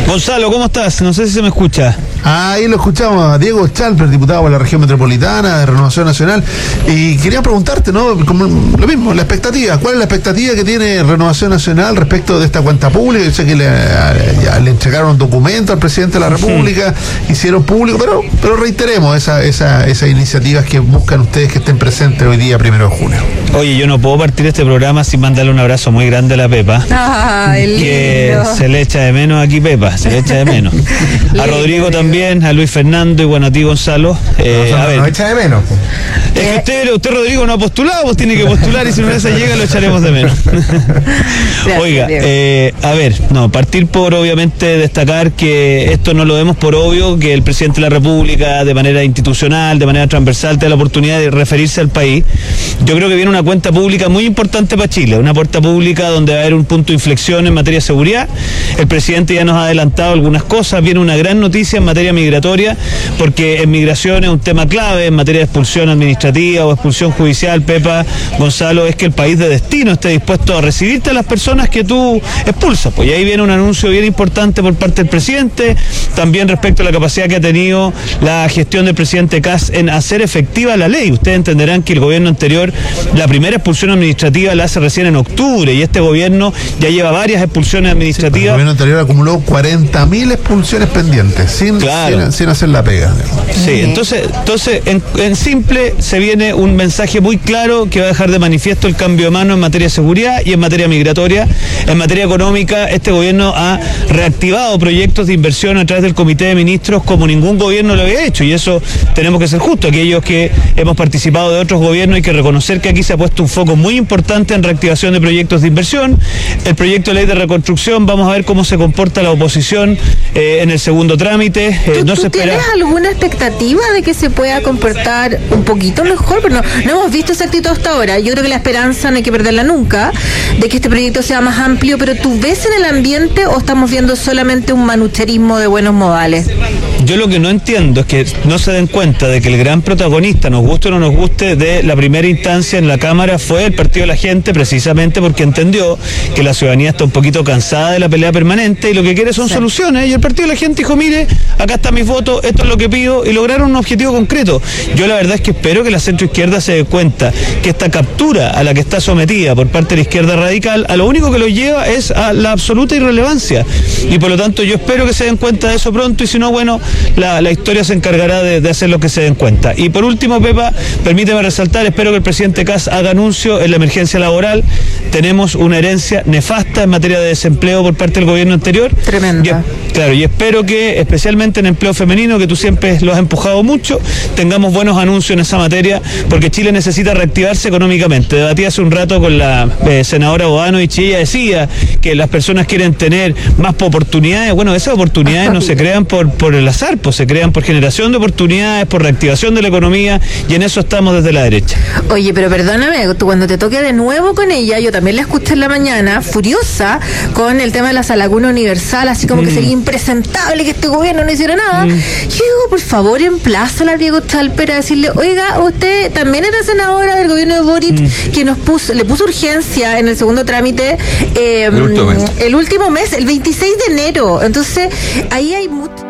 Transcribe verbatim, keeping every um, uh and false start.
Gonzalo, ¿cómo estás? No sé si se me escucha. Ahí lo escuchamos a Diego Chalper, diputado por la región metropolitana de Renovación Nacional. Y quería preguntarte, ¿no? Como lo mismo, la expectativa. ¿Cuál es la expectativa que tiene Renovación Nacional respecto de esta cuenta pública? Yo sé que le, ya le entregaron un documento al presidente de la República, sí. hicieron público, pero pero reiteremos esa, esa, esas iniciativas que buscan ustedes que estén presentes hoy día, primero de junio. Oye, yo no puedo partir este programa sin mandarle un abrazo muy grande a la Pepa. Ay, que lindo. Se le echa de menos aquí, Pepa, se le echa de menos. A Rodrigo también, a Luis Fernando y bueno, a ti, Gonzalo. Eh, no, no, a ver. no echa de menos. Es que usted, usted, Rodrigo, no ha postulado, pues tiene que postular y si una vez llega lo echaremos de menos. Gracias, Oiga, eh, a ver, no, partir por obviamente destacar que esto no lo vemos por obvio, que el presidente de la República de manera institucional, de manera transversal, te da la oportunidad de referirse al país. Yo creo que viene una cuenta pública muy importante para Chile, una puerta pública donde va a haber un punto de inflexión en materia de seguridad. El presidente ya nos ha adelantado algunas cosas, viene una gran noticia en materia migratoria, porque en migración es un tema clave, en materia de expulsión administrativa o expulsión judicial, Pepa, Gonzalo, es que el país de destino esté dispuesto a recibirte a las personas que tú expulsas. Pues y ahí viene un anuncio bien importante por parte del presidente, también respecto a la capacidad que ha tenido la gestión del presidente Kast en hacer efectiva la ley. Ustedes entenderán que el gobierno anterior, la primera expulsión administrativa la hace recién en octubre, y este gobierno ya lleva varias expulsiones administrativas. Sí, el gobierno anterior acumuló cuarenta mil expulsiones pendientes, sin, claro. sin, sin hacer la pega. Sí, entonces, entonces en, en simple se viene un mensaje muy claro que va a dejar de manifiesto el cambio de mano en materia de seguridad y en materia migratoria. En materia económica, este gobierno ha reactivado proyectos de inversión a través del Comité de Ministros como ningún gobierno lo había hecho, y eso tenemos que ser justos. Aquellos que hemos participado de otros gobiernos hay que reconocer que aquí se ha puesto un foco muy importante en reactivación de proyectos de inversión. El proyecto de ley de reconstrucción, vamos a ver cómo se comporta la oposición eh, en el segundo trámite. Eh, ¿Tú, no ¿tú se espera... tienes alguna expectativa de que se pueda comportar un poquito mejor? Pero no, no hemos visto esa actitud hasta ahora. Yo creo que la esperanza no hay que perderla nunca, de que este proyecto sea más amplio, pero ¿tú ves en el ambiente o estamos viendo solamente un manucherismo de buenos modales? Yo lo que no entiendo es que no se den cuenta de que el gran protagonista, nos guste o no nos guste, de la primera instancia en la Cámara fue el Partido de la Gente, precisamente porque entendió que la ciudadanía está un poquito cansada de la pelea permanente y lo que quiere son sí. soluciones, y el Partido de la Gente dijo, mire, acá está mis votos, esto es lo que pido, y lograron un objetivo concreto. Yo la verdad es que espero que la centroizquierda se dé cuenta que esta captura a la que está sometida por parte de la izquierda radical, a lo único que lo lleva es a la absoluta irrelevancia, y por lo tanto yo espero que se den cuenta de eso pronto, y si no, bueno, la, la historia se encargará de, de hacer lo que se den cuenta. Y por último, Pepa, permíteme resaltar, espero que el presidente Kast haga anuncio en la emergencia laboral. Tenemos una herencia nefasta en materia de desempleo por parte del gobierno anterior. Tremenda. Y, claro, y espero que, especialmente en empleo femenino, que tú siempre lo has empujado mucho, tengamos buenos anuncios en esa materia, porque Chile necesita reactivarse económicamente. Debatí hace un rato con la eh, senadora Bodanovich y ella decía que las personas quieren tener más oportunidades. Bueno, esas oportunidades no se crean por, por el azar, pues se crean por generación de oportunidades, por reactivación de la economía, y en eso estamos desde la derecha. Oye, pero perdóname, tú cuando te toque de nuevo con ella, yo también la escuché en la mañana, furiosa con el tema de la salaguna universal, así como mm. que sería impresentable que este gobierno no hiciera nada. Mm. Yo digo, por favor, emplázala a Diego Chalper a decirle, oiga, usted también era senadora del gobierno de Boric, mm. que nos puso, le puso urgencia en el segundo trámite eh, el, último el último mes, el veintiséis de enero. Entonces, ahí hay mucho...